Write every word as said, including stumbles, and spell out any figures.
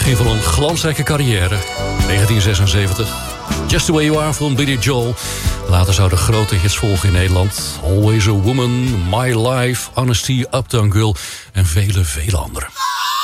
Begin van een glansrijke carrière. negentien zesenzeventig. Just the Way You Are van Billy Joel. Later zouden grote hits volgen in Nederland. Always a Woman, My Life, Honesty, Uptown Girl en vele, vele andere.